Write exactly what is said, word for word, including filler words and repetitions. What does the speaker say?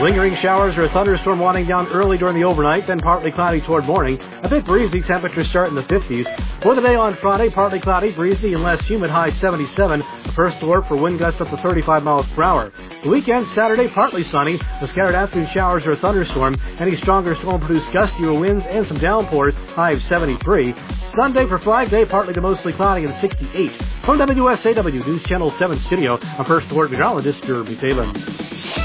Lingering showers or a thunderstorm winding down early during the overnight, then partly cloudy toward morning. A bit breezy, temperatures start in the fifties. For the day on Friday, partly cloudy, breezy, and less humid, high seventy-seven. The first alert for wind gusts up to thirty-five miles per hour. The weekend, Saturday, partly sunny, with scattered afternoon showers or a thunderstorm. Any stronger storm will produce gustier winds and some downpours, high of seventy-three. Sunday for five-day, partly to mostly cloudy and sixty-eight. From W S A W News Channel seven Studio, I'm First Alert Meteorologist Jeremy Taylor.